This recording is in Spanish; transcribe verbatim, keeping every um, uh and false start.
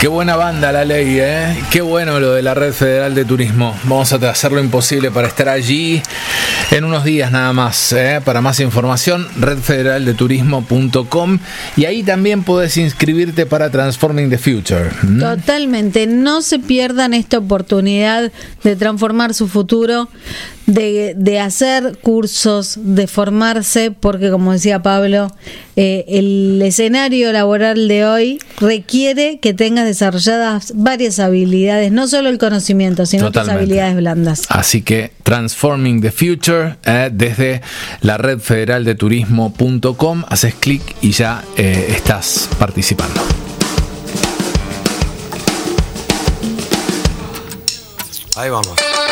Qué buena banda La Ley, ¿eh? Qué bueno lo de la Red Federal de Turismo. Vamos a hacer lo imposible para estar allí en unos días nada más, ¿eh? Para más información, red federal de turismo punto com, y ahí también podés inscribirte para Transforming the Future. ¿Mm? Totalmente, no se pierdan esta oportunidad de transformar su futuro, de, de hacer cursos, de formarse, porque como decía Pablo, eh, el escenario laboral de hoy requiere que tengas desarrolladas varias habilidades, no solo el conocimiento, sino tus habilidades blandas. Así que Transforming the Future, eh, desde la red federal de turismo punto com, haces clic y ya eh, estás participando. Ahí vamos.